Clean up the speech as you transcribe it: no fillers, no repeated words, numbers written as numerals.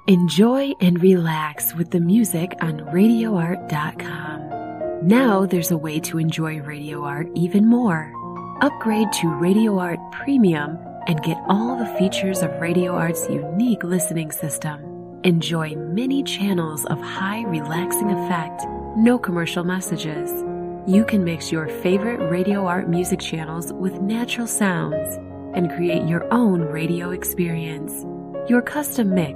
Enjoy and relax with the music on RadioArt.com. Now there's a way to enjoy Radio Art even more. Upgrade to Radio Art Premium and get all the features of Radio Art's unique listening system. Enjoy many channels of high relaxing effect, no commercial messages. You can mix your favorite Radio Art music channels with natural sounds and create your own radio experience. Your custom mix